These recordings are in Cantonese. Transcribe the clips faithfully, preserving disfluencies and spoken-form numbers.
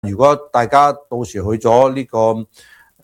如果大家到時去咗呢、這個誒呢、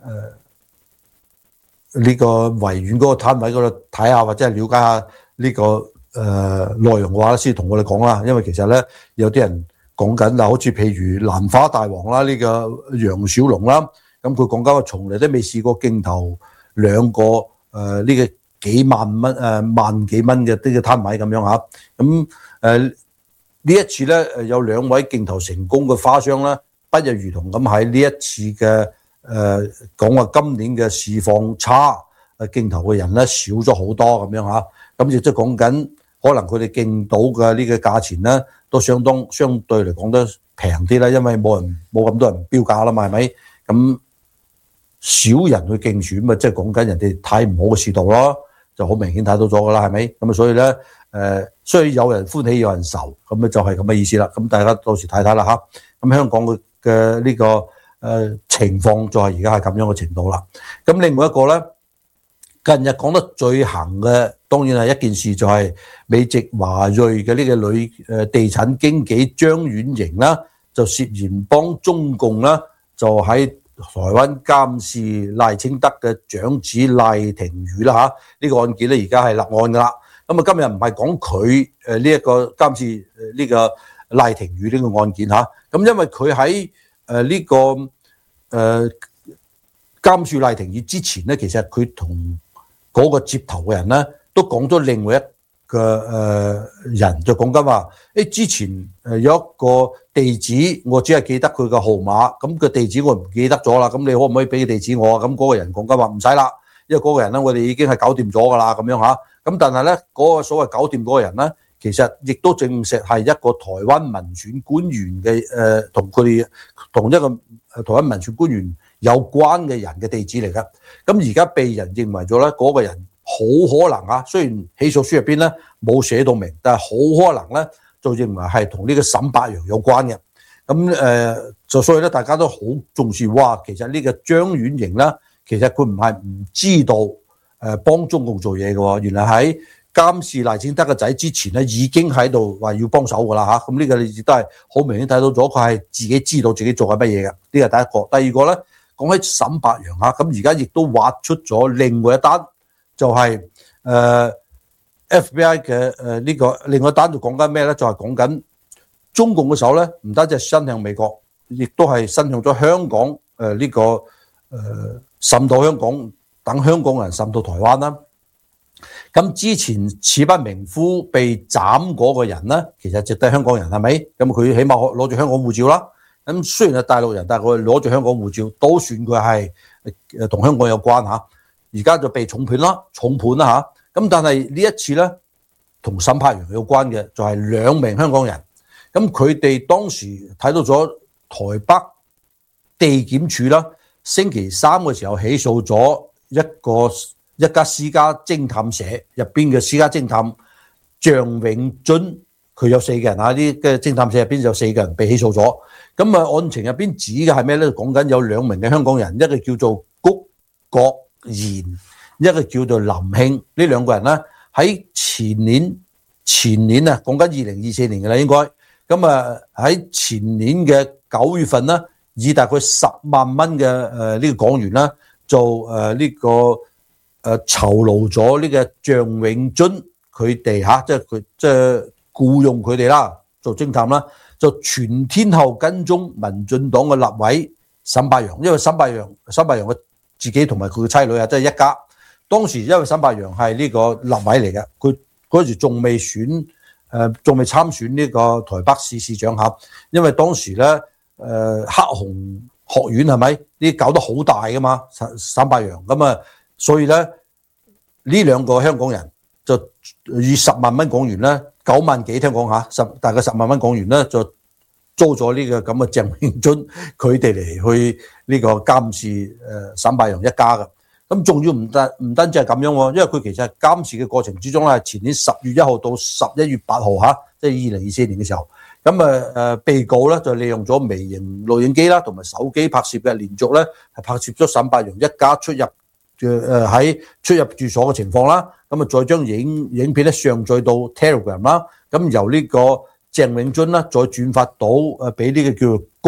呃這個維園嗰個攤位嗰度睇下，或者係了解下呢、這個誒、呃、內容嘅話，先同我哋講啦。因為其實咧有啲人講緊嗱，好似譬如蘭花大王啦，呢、這個楊小龍啦，咁佢講緊話從嚟都未試過競投兩個誒呢、呃這個幾萬蚊誒、呃、萬幾蚊嘅呢個攤位咁樣嚇。咁誒呢一次咧誒有兩位競投成功嘅花商啦。不日如同咁喺呢一次嘅誒講話今年嘅市況差，誒競投嘅人咧少咗好多咁樣嚇，咁亦即係講緊可能佢哋競到嘅呢個價錢咧都相當相對嚟講都平啲啦，因為冇人冇咁多人標價啦嘛，係咪？咁少人去競選咪即係講緊人哋睇唔好嘅市道咯，就好明顯睇到咗噶啦，係咪？咁啊所以咧誒、呃，所以有人歡喜有人愁，咁啊就係咁嘅意思啦。咁大家到時睇睇啦嚇。咁香港嘅嘅呢個誒、呃、情況就係而家係咁樣嘅程度啦。咁另外一個咧，近日講得最行嘅，當然係一件事，就係美籍華裔嘅呢個女誒地產經紀張婉瑩啦，就涉嫌幫中共啦，就喺台灣監視賴清德嘅長子賴廷宇啦嚇。呢、這個案件咧而家係立案噶啦。咁啊今日唔係講佢誒呢一個監視誒呢個賴廷宇呢個案件嚇。咁因為佢喺誒呢個誒、呃、監視賴廷宇之前咧，其實佢同嗰個接頭嘅人咧都講咗另外一個誒、呃、人，就講緊話誒之前誒有一個地址，我只係記得佢嘅號碼，咁個地址我唔記得咗啦，咁你可唔可以俾個地址我啊？咁嗰個人講緊話唔使啦，因為嗰個人咧我哋已經係搞掂咗噶啦，咁樣嚇。咁但係咧嗰個所謂搞掂嗰個人咧，其實亦都證實係一個台灣民選官員嘅誒，同佢哋同一個台灣民選官員有關嘅人嘅地址嚟㗎。咁而家被人認為咗咧，嗰個人好可能啊，雖然起訴書入邊咧冇寫到明，但係好可能咧就認為係同呢個沈伯洋有關嘅。咁誒就所以咧，大家都好重視。哇，其實呢個張婉瑩咧，其實佢唔係唔知道誒幫中共做嘢嘅喎，原來喺監視賴清德嘅仔之前咧，已經喺度話要幫手噶啦嚇，咁呢個亦都係好明顯睇到咗，佢係自己知道自己做緊乜嘢嘅。呢個第一個，第二個咧講起沈伯洋嚇，咁而家亦都挖出咗另外一單，就係、是、誒、呃、F B I 嘅誒呢個另外一單就講緊咩咧？就係講緊中共嘅手咧，唔單止係伸向美國，亦都係伸向咗香港誒呢、呃這個誒、呃、滲到香港，等香港人滲到台灣啦。咁之前此不明夫被斬嗰個人咧，其實絕對係香港人，係咪？咁佢起碼攞住香港護照啦。咁雖然係大陸人，但係佢攞住香港護照，都算佢係誒同香港有關嚇。而家就被重判啦，重判啦嚇。咁但係呢一次咧，同沈伯洋有關嘅就係兩名香港人。咁佢哋當時睇到咗台北地檢署啦，星期三嘅時候起訴咗一個。一家私家偵探社入邊嘅私家偵探鄭永津，佢有四個人啊！啲嘅偵探社入邊有四個人被起訴咗。咁啊，案情入邊指嘅係咩咧？講緊有兩名嘅香港人，一個叫做谷國賢，一個叫做林慶。呢兩個人咧喺前年前年啊，講緊二零二四年嘅啦，應該咁啊喺前年嘅九月份咧，以大概十萬蚊嘅誒呢個港元啦，做誒呢個。誒酬勞咗呢個鄭永津佢哋嚇，即係佢即係僱用佢哋啦，做偵探啦，就全天候跟蹤民進黨嘅立委沈伯洋，因為沈伯洋沈伯洋嘅自己同埋佢嘅妻女啊，即係一家。當時因為沈伯洋係呢個立委嚟嘅，佢嗰時仲未選誒，仲未參選呢個台北市市長嚇，因為當時咧誒黑熊學院係咪呢搞得好大噶嘛，沈沈伯洋咁啊。所以咧，呢兩個香港人就以十萬蚊港元咧，九萬幾聽講嚇，十大概十萬蚊港元咧，就租咗呢個咁嘅鄭永津佢哋嚟去呢個監視誒沈伯洋一家嘅。咁仲要唔單唔單止係咁樣喎，因為佢其實監視嘅過程之中咧，前年十月一號到十一月八號嚇，即係二零二四年嘅時候，咁啊誒被告咧就利用咗微型錄影機啦，同埋手機拍攝嘅，連續咧係拍攝咗沈伯洋一家出入。誒喺出入住所嘅情況啦，咁啊再將影影片咧上載到 Telegram 啦，咁由呢個鄭永津啦再轉發到誒俾呢個叫做谷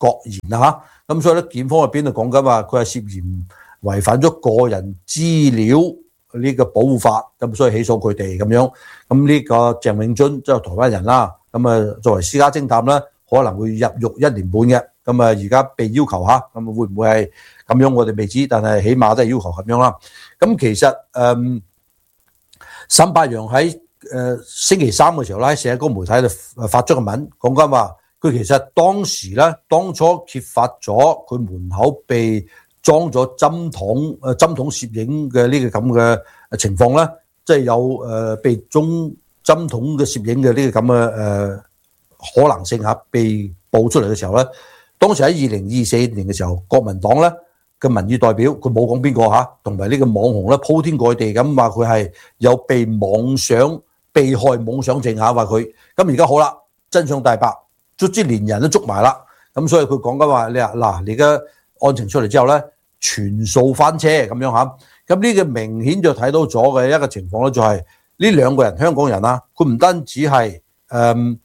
國賢啊嚇，咁所以咧檢方入邊就講緊話佢係涉嫌違反咗個人資料呢個保護法，咁所以起訴佢哋咁樣。咁呢個鄭永津即係台灣人啦，咁啊作為私家偵探咧，可能會入獄一年半嘅。咁啊而家被要求嚇，咁會唔會係咁樣我哋未知，但係起碼都係要求咁樣啦。咁其實誒、嗯、沈伯洋喺誒星期三嘅時候咧，喺社交媒體度發咗個文，講緊話佢其實當時咧，當初揭發咗佢門口被裝咗針筒誒針筒攝影嘅呢個咁嘅情況咧，即係有誒被裝針筒嘅攝影嘅呢個咁嘅誒可能性嚇被爆出嚟嘅時候咧，當時喺二零二四年嘅時候，國民黨咧嘅民意代表佢冇講邊個嚇，同埋呢個網紅咧鋪天蓋地咁話佢係有被妄想被害妄想症嚇，話佢咁而家好啦，真相大白，卒之連人都捉埋啦，咁所以佢講緊話你話嗱，你嘅案情出嚟之後咧，全數翻車咁樣嚇，咁呢個明顯就睇到咗嘅一個情況咧，就係呢兩個人香港人啊，佢唔單止係誒、嗯、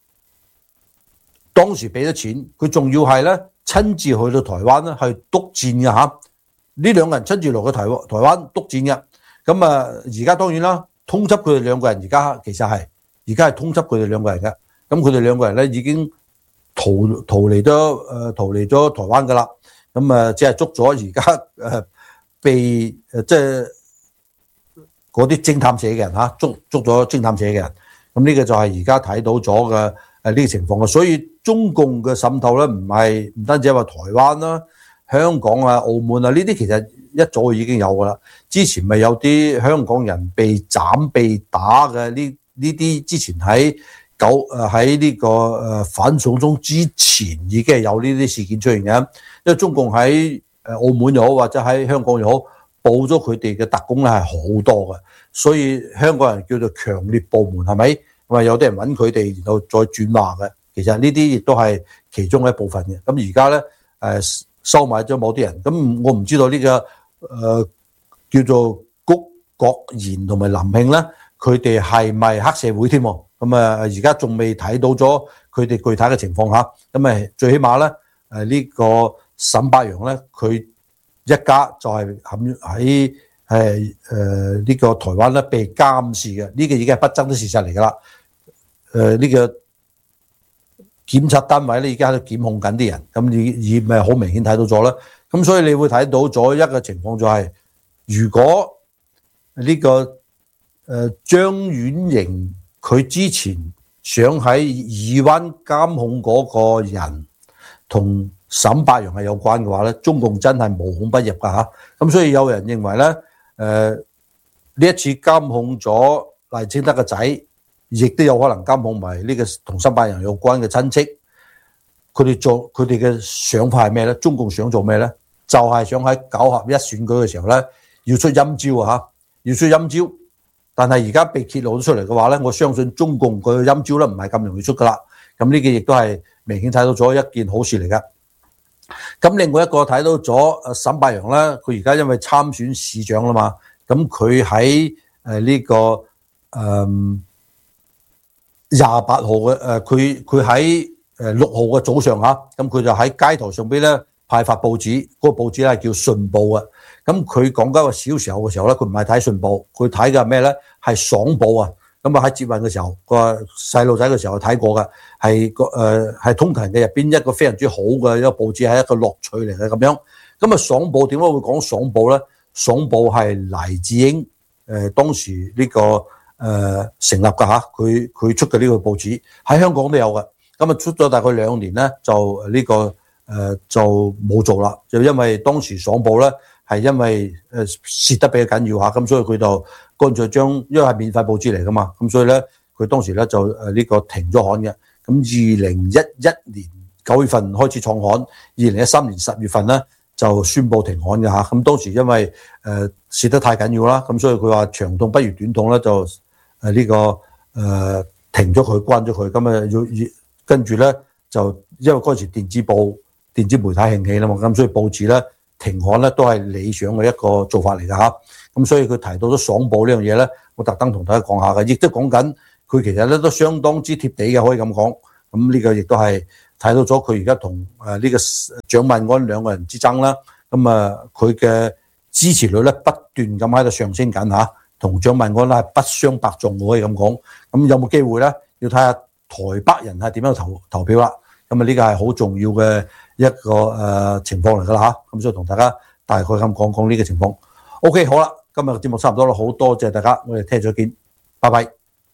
當時俾咗錢，佢仲要係咧親自去到台灣咧係督戰嘅嚇，呢兩個人親自落去台灣台灣督戰嘅，咁啊而家當然啦，通緝佢哋兩個人而家其實係而家係通緝佢哋兩個人嘅，咁佢哋兩個人咧已經逃逃離咗誒逃離咗台灣噶啦。咁啊，即係捉咗而家誒被誒即係嗰啲偵探社嘅人嚇，捉捉咗偵探社嘅人。咁呢個就係而家睇到咗嘅誒呢個情況嘅。所以中共嘅滲透咧，唔係唔單止係話台灣啦、香港啊、澳門啊呢啲，其實一早已經有噶啦。之前咪有啲香港人被斬被打嘅呢呢啲，之前喺九誒喺呢個誒反送中之前已經係有呢啲事件出現嘅。因為中共喺誒澳門又好或者喺香港又好，報咗佢哋嘅特工咧係好多嘅，所以香港人叫做強烈部門係咪？咁啊有啲人揾佢哋，然後再轉話嘅。其實呢啲亦都係其中一部分嘅。咁而家咧誒收買咗某啲人，咁我唔知道呢、這個誒、呃、叫做谷國賢同埋林慶咧，佢哋係咪黑社會添？咁啊而家仲未睇到咗佢哋具體嘅情況下，咁啊最起碼咧誒呢、這個。沈伯洋咧，佢一家就係喺喺誒誒呢個台灣咧被監視嘅，呢、這個已經係不爭的事實嚟噶啦。誒、呃、呢、這個檢察單位咧，而家喺度檢控緊啲人，咁已已咪好明顯睇到咗啦。咁所以你會睇到咗一個情況就係、是，如果呢、這個誒、呃、張婉瑩佢之前想喺宜灣監控嗰個人同沈伯洋係有關嘅話咧，中共真係無孔不入噶嚇。咁所以有人認為咧，誒、呃、呢一次監控咗賴清德嘅仔，亦都有可能監控埋呢個同沈伯洋有關嘅親戚。佢哋做佢哋嘅想法係咩咧？中共想做咩咧？就係、是、想喺九合一選舉嘅時候咧，要出陰招啊嚇，要出陰招。但係而家被揭露咗出嚟嘅話咧，我相信中共佢嘅陰招咧唔係咁容易出噶啦。咁呢個亦都係明顯睇到咗一件好事嚟噶。咁另外一個睇到咗沈伯洋咧，佢而家因為參選市長啦嘛，咁佢喺誒呢個誒廿八號嘅誒，佢佢喺誒六號嘅早上嚇，咁佢就喺街頭上邊咧派發報紙，嗰、那個報紙咧叫信報啊。咁佢講緊個小時候嘅時候咧，佢唔係睇信報，佢睇嘅係咩咧？係爽報啊！咁啊喺接運嘅時候，個細路仔嘅時候睇過嘅，係個誒係通勤嘅入邊一個非常之好嘅一個報紙，係一個樂趣嚟嘅咁樣。咁啊爽報點解會講爽報咧？爽報係黎智英誒、呃、當時呢、這個誒、呃、成立嘅嚇，佢佢出嘅呢個報紙喺香港都有嘅。咁啊出咗大概兩年咧，就呢、這個誒、呃、就冇做啦，就因為當時爽報咧係因為誒蝕得比較緊要嚇，咁所以佢就乾脆將，因為係免費報紙嚟噶嘛，咁所以咧佢當時咧就誒呢個停咗刊嘅。咁二零一一年九月份開始創刊，二零一三年十月份咧就宣布停刊嘅嚇。咁當時因為誒蝕得太緊要啦，咁所以佢話長痛不如短痛咧，就誒呢個誒停咗佢，關咗佢。咁啊要要跟住咧就因為嗰陣時電子報、電子媒體興起啦嘛，咁所以報紙咧停刊咧都係理想嘅一個做法嚟㗎嚇。咁所以佢提到咗爽報呢樣嘢咧，我特登同大家講下嘅，亦都講緊佢其實咧都相當之貼地嘅，可以咁講。咁呢個亦都係睇到咗佢而家同誒呢個蔣萬安兩個人之爭啦。咁啊，佢嘅支持率咧不斷咁喺度上升緊嚇，同蔣萬安咧係不相伯仲，可以咁講。咁有冇機會咧？要睇下台北人係點樣投投票啦。咁啊，呢個係好重要嘅一個誒、呃、情況嚟㗎啦嚇。咁所以同大家大概咁講講呢個情況。OK， 好啦，今日嘅節目差唔多啦，好多謝大家，我哋聽日再見，拜拜。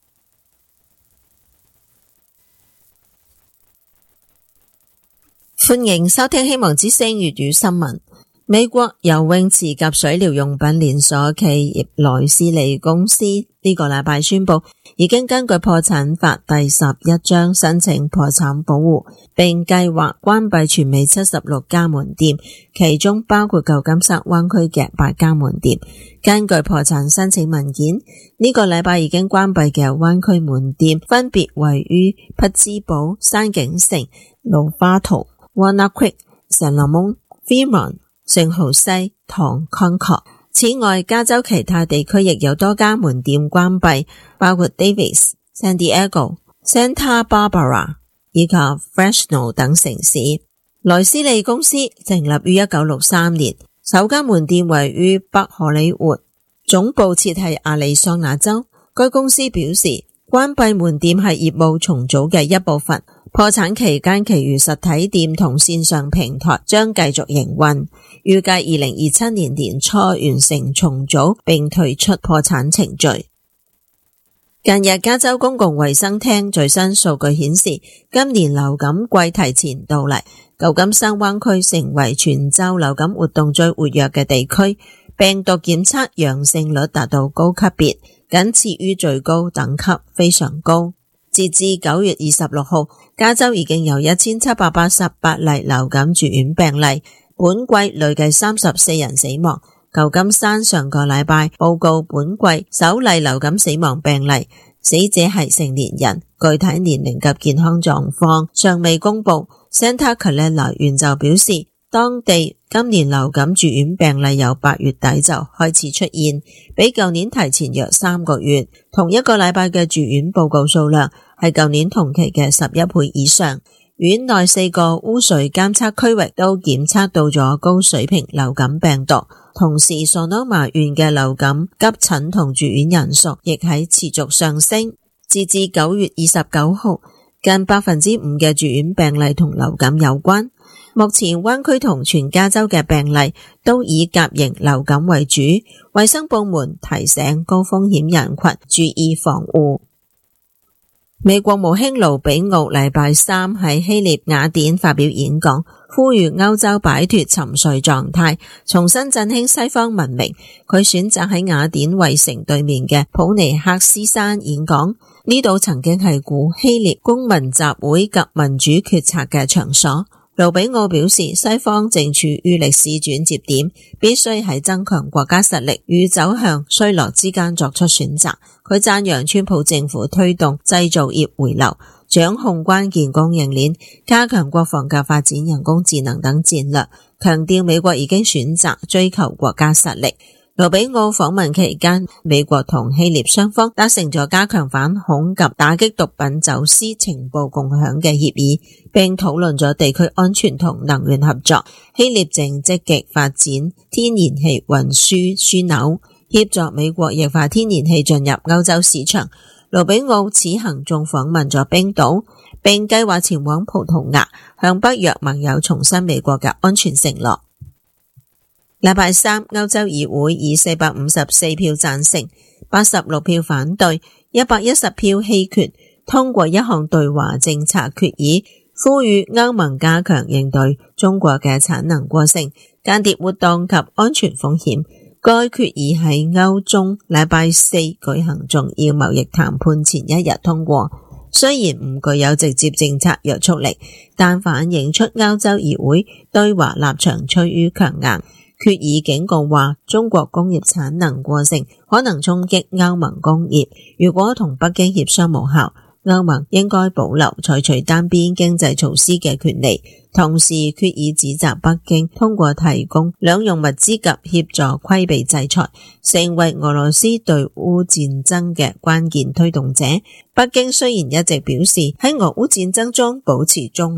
歡迎收聽希望之聲粵語新聞。美國游泳池及水療用品連鎖企業萊斯利公司呢個禮拜宣布，已經根據破產法第十一章申請破產保護，並計劃關閉全美七十六家門店，其中包括舊金山灣區嘅八家門店。根據破產申請文件，呢、這個禮拜已經關閉嘅灣區門店分別位於匹茲堡、山景城、盧花圖、Walnut Creek、聖洛蒙、Fremont、聖荷西、唐、Concord。此外，加州其他地區亦有多家門店關閉，包括 Davis、San Diego、Santa Barbara 以及 Fresno 等城市。萊斯利公司成立於一九六三年，首間門店位於北荷里活，總部設喺亞利桑那州。該公司表示，關閉門店係業務重組嘅一部分。破產期間，其餘實體店同線上平台將繼續營運，預計二零二七年年初完成重組並退出破產程序。近日，加州公共衛生廳最新數據顯示，今年流感季提前到嚟，舊金山灣區成為全州流感活動最活躍嘅地區，病毒檢測陽性率達到高級別，僅次於最高等級，非常高。截至九月二十六號，加州已經有一千七百八十八例流感住院病例，本季累計三十四人死亡。舊金山上個禮拜報告本季首例流感死亡病例，死者係成年人，具體年齡及健康狀況尚未公布。Santa Clara 縣就表示，當地今年流感住院病例由八月底就開始出現，比舊年提前約三個月。同一個禮拜嘅住院報告數量係舊年同期嘅十一倍以上。院內四個污水監測區域都檢測到咗高水平流感病毒，同時 Sonoma 縣嘅流感急診同住院人數亦喺持續上升。截至九月二十九號，近百分之五嘅住院病例同流感有關。目前灣區同全加州嘅病例都以甲型流感為主，衛生部門提醒高風險人群注意防護。美國務卿盧比奧禮拜三喺希臘雅典發表演講，呼籲歐洲擺脫沉睡狀態，重新振興西方文明。佢選擇喺雅典衛城對面嘅普尼克斯山演講，呢度曾經係古希臘公民集會及民主決策嘅場所。盧比奧表示，西方正處於歷史轉折點，必須喺增強國家實力與走向衰落之間作出選擇。佢讚揚川普政府推動製造業回流，掌控關鍵供應鏈，加強國防及發展人工智能等戰略，強調美國已經選擇追求國家實力。盧比奧訪問期間，美國同希臘雙方達成咗加強反恐及打擊毒品走私情報共享嘅協議，並討論咗地區安全同能源合作。希臘正積極發展天然氣運輸樞紐，協助美國液化天然氣進入歐洲市場。盧比奧此行仲訪問咗冰島，並計劃前往葡萄牙，向北約盟友重申美國嘅安全承諾。禮拜三，歐洲議會以四百五十四票贊成、八十六票反對、一百一十票棄權，通過一項對華政策決議，呼籲歐盟加強應對中國嘅產能過剩、間諜活動及安全風險。該決議喺歐中禮拜四舉行重要貿易談判前一日通過，雖然唔具有直接政策約束力，但反映出歐洲議會對華立場趨於強硬。決議警告話，中國工業產能過剩可能衝擊歐盟工業，如果同北京協商無效，歐盟應該保留採取單邊經濟措施嘅權利。同時，決議指責北京通過提供兩用物資及協助規避制裁，成為俄羅斯對烏戰爭嘅關鍵推動者。北京雖然一直表示喺俄烏戰爭中保持中立，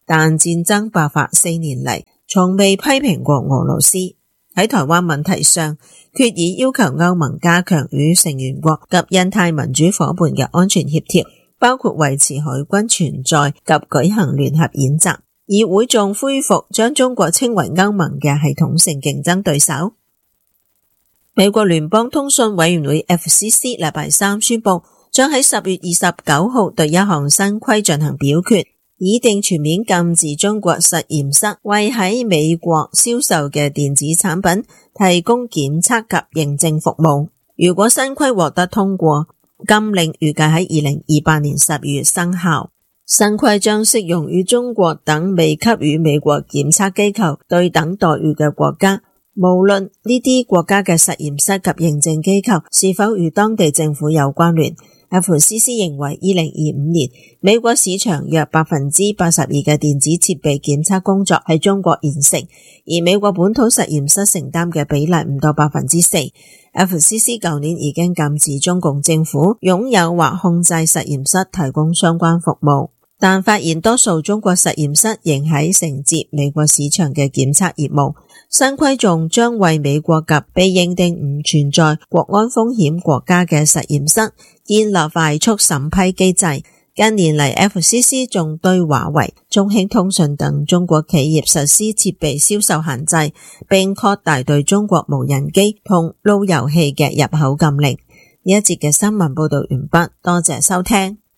但戰爭爆發四年嚟，從未批評過俄羅斯。喺台灣問題上，決議要求歐盟加強與成員國及印太民主夥伴嘅安全協調，包括維持海軍存在及舉行聯合演習。議會仲恢復將中國稱為歐盟嘅系統性競爭對手。美國聯邦通訊委員會 F C C 禮拜三宣布，將喺十月二十九號對一項新規進行表決，擬定全面禁止中國實驗室為喺美國銷售嘅電子產品提供檢測及認證服務。如果新規獲得通過，禁令預計喺二零二八年十月生效。新規將適用於中國等未給予美國檢測機構對等待遇嘅國家，無論呢啲國家嘅實驗室及認證機構是否與當地政府有關聯。F C C 認為二零二五年美國市場約百分之八十二嘅電子設備檢測工作喺中國完成，而美國本土實驗室承擔嘅比例唔到百分之四。F C C 舊年已經禁止中共政府擁有或控制實驗室提供相關服務，但發現多數中國實驗室仍喺承接美國市場嘅檢測業務。新規仲將為美國及被認定唔存在國安風險國家嘅實驗室建立快速審批機制。近年嚟 F C C 仲對華為、中興通訊等中國企業實施設備銷售限制，並擴大對中國無人機同路由器嘅入口禁令。呢一節嘅新聞報道完畢，多謝收聽。